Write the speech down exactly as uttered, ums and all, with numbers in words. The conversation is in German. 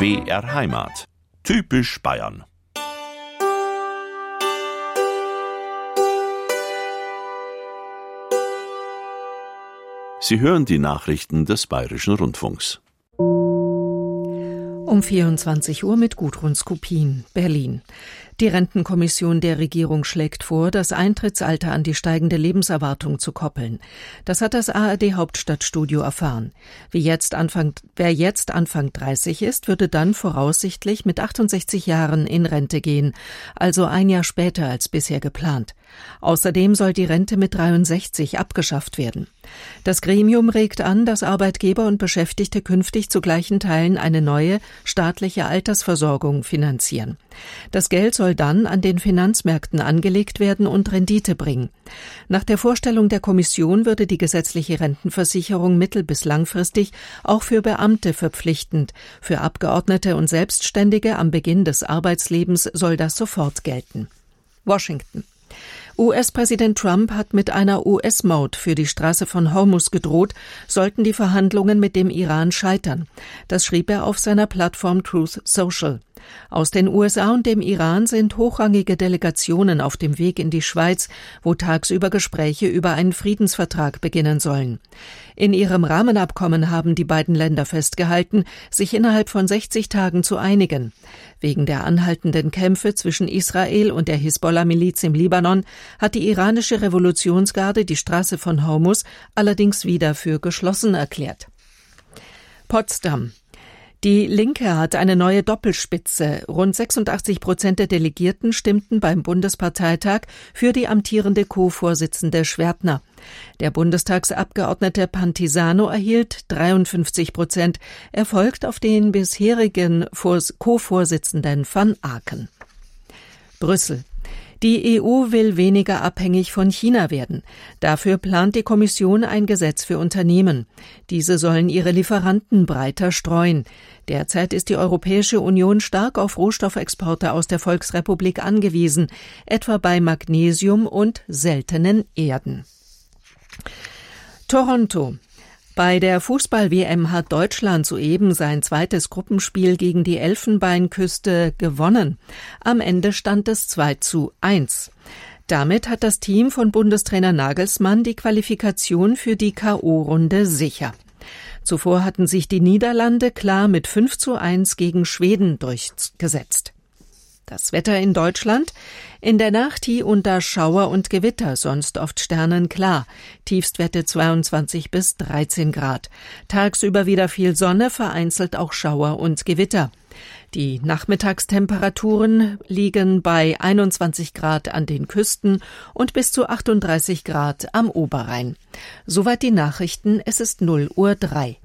B R Heimat. Typisch Bayern. Sie hören die Nachrichten des Bayerischen Rundfunks. Um vierundzwanzig Uhr mit Gudrun Skupin, Berlin. Die Rentenkommission der Regierung schlägt vor, das Eintrittsalter an die steigende Lebenserwartung zu koppeln. Das hat das A R D-Hauptstadtstudio erfahren. Wie jetzt Anfang, wer jetzt Anfang dreißig ist, würde dann voraussichtlich mit achtundsechzig Jahren in Rente gehen, also ein Jahr später als bisher geplant. Außerdem soll die Rente mit dreiundsechzig abgeschafft werden. Das Gremium regt an, dass Arbeitgeber und Beschäftigte künftig zu gleichen Teilen eine neue staatliche Altersversorgung finanzieren. Das Geld soll dann an den Finanzmärkten angelegt werden und Rendite bringen. Nach der Vorstellung der Kommission würde die gesetzliche Rentenversicherung mittel- bis langfristig auch für Beamte verpflichtend. Für Abgeordnete und Selbstständige am Beginn des Arbeitslebens soll das sofort gelten. Washington. U S-Präsident Trump hat mit einer U S-Maut für die Straße von Hormuz gedroht, sollten die Verhandlungen mit dem Iran scheitern. Das schrieb er auf seiner Plattform Truth Social. Aus den U S A und dem Iran sind hochrangige Delegationen auf dem Weg in die Schweiz, wo tagsüber Gespräche über einen Friedensvertrag beginnen sollen. In ihrem Rahmenabkommen haben die beiden Länder festgehalten, sich innerhalb von sechzig Tagen zu einigen. Wegen der anhaltenden Kämpfe zwischen Israel und der Hisbollah-Miliz im Libanon hat die iranische Revolutionsgarde die Straße von Hormuz allerdings wieder für geschlossen erklärt. Potsdam. Die Linke hat eine neue Doppelspitze. Rund sechsundachtzig Prozent der Delegierten stimmten beim Bundesparteitag für die amtierende Co-Vorsitzende Schwertner. Der Bundestagsabgeordnete Pantisano erhielt dreiundfünfzig Prozent. Er folgt auf den bisherigen Co-Vorsitzenden van Aken. Brüssel. Die E U will weniger abhängig von China werden. Dafür plant die Kommission ein Gesetz für Unternehmen. Diese sollen ihre Lieferanten breiter streuen. Derzeit ist die Europäische Union stark auf Rohstoffexporte aus der Volksrepublik angewiesen, etwa bei Magnesium und seltenen Erden. Toronto. Bei der Fußball-W M hat Deutschland soeben sein zweites Gruppenspiel gegen die Elfenbeinküste gewonnen. Am Ende stand es zwei zu eins. Damit hat das Team von Bundestrainer Nagelsmann die Qualifikation für die K O-Runde sicher. Zuvor hatten sich die Niederlande klar mit fünf zu eins gegen Schweden durchgesetzt. Das Wetter in Deutschland? In der Nacht hier unter Schauer und Gewitter, sonst oft sternenklar. Tiefstwerte zweiundzwanzig bis dreizehn Grad. Tagsüber wieder viel Sonne, vereinzelt auch Schauer und Gewitter. Die Nachmittagstemperaturen liegen bei einundzwanzig Grad an den Küsten und bis zu achtunddreißig Grad am Oberrhein. Soweit die Nachrichten, es ist null Uhr drei.